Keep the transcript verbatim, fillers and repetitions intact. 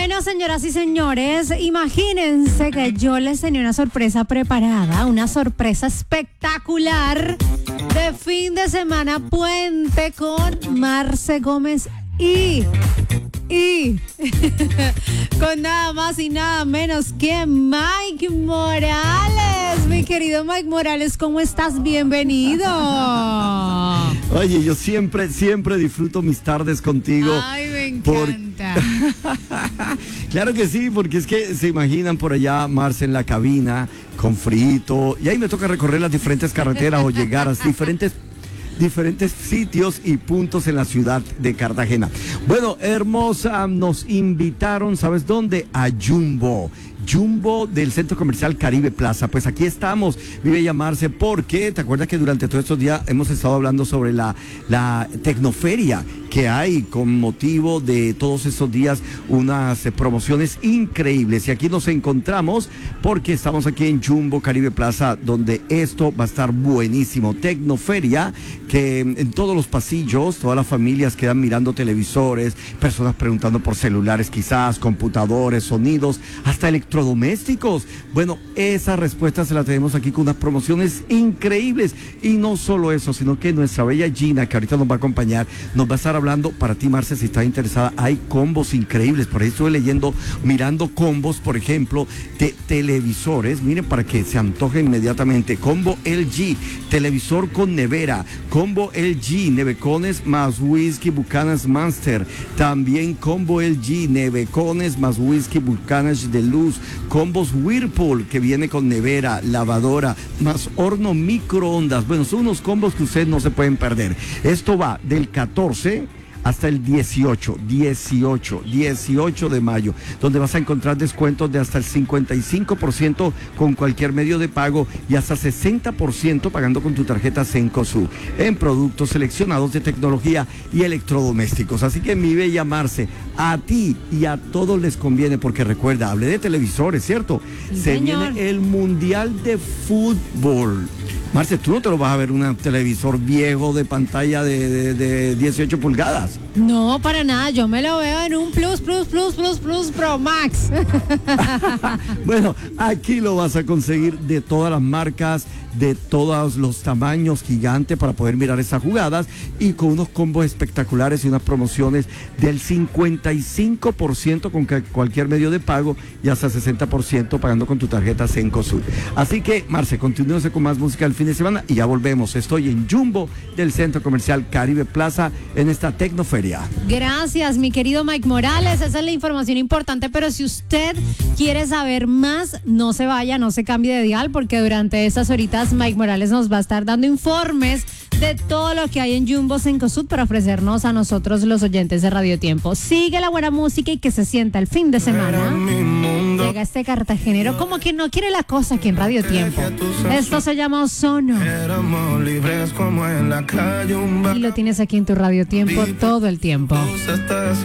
Bueno, señoras y señores, imagínense que yo les tenía una sorpresa preparada, una sorpresa espectacular de fin de semana puente con Marce Gómez y... Y con nada más y nada menos que Mike Morales. Mi querido Mike Morales, ¿cómo estás? Bienvenido. Oye, yo siempre, siempre disfruto mis tardes contigo. Ay, me encanta. Por... Claro que sí, porque es que se imaginan por allá Marce en la cabina con frito y ahí me toca recorrer las diferentes carreteras o llegar a las diferentes diferentes sitios y puntos en la ciudad de Cartagena. Bueno, hermosa, nos invitaron, ¿sabes dónde? A Jumbo. Jumbo del Centro Comercial Caribe Plaza. Pues aquí estamos, vive llamarse, porque te acuerdas que durante todos estos días hemos estado hablando sobre la, la tecnoferia que hay con motivo de todos estos días, unas eh, promociones increíbles. Y aquí nos encontramos porque estamos aquí en Jumbo Caribe Plaza, donde esto va a estar buenísimo. Tecnoferia, que en todos los pasillos, todas las familias quedan mirando televisores, personas preguntando por celulares quizás, computadores, sonidos, hasta electrodomésticos. Bueno, esa respuesta se la tenemos aquí con unas promociones increíbles. Y no solo eso, sino que nuestra bella Gina, que ahorita nos va a acompañar, nos va a estar hablando para ti, Marce, si estás interesada. Hay combos increíbles. Por ahí estuve leyendo, mirando combos, por ejemplo, de televisores. Miren, para que se antoje inmediatamente. Combo L G, televisor con nevera. Combo L G, nevecones más whisky Buchanan Monster. También combo L G, nevecones más whisky Buchanan de luz. Combos Whirlpool, que viene con nevera, lavadora, más horno microondas. Bueno, son unos combos que ustedes no se pueden perder. Esto va del catorce hasta el dieciocho, dieciocho, dieciocho de mayo, donde vas a encontrar descuentos de hasta el cincuenta y cinco por ciento con cualquier medio de pago y hasta sesenta por ciento pagando con tu tarjeta Cencosud en productos seleccionados de tecnología y electrodomésticos. Así que mi bella Marce, a ti y a todos les conviene, porque recuerda, hablé de televisores, ¿cierto? Sí, Se señor. viene el Mundial de Fútbol. Marce, tú no te lo vas a ver un televisor viejo de pantalla de, de, de dieciocho pulgadas. No, para nada, yo me lo veo en un Plus, Plus, Plus, Plus, Plus Pro Max. Bueno, aquí lo vas a conseguir de todas las marcas, de todos los tamaños, gigante, para poder mirar esas jugadas y con unos combos espectaculares y unas promociones del cincuenta y cinco por ciento con cualquier medio de pago y hasta sesenta por ciento pagando con tu tarjeta Cencosud. Así que, Marce, continúese con más música el fin de semana y ya volvemos. Estoy en Jumbo del Centro Comercial Caribe Plaza en esta Tecnoferia. Gracias, mi querido Mike Morales. Esa es la información importante, pero si usted quiere saber más, no se vaya, no se cambie de dial, porque durante estas horitas Mike Morales nos va a estar dando informes de todo lo que hay en Jumbo Cencosud para ofrecernos a nosotros los oyentes de Radio Tiempo. Sigue la buena música y que se sienta el fin de semana. Llega este cartagenero como que no quiere la cosa aquí en Radio Tiempo. Esto se llama Ozono. Y lo tienes aquí en tu Radio Tiempo todo el tiempo.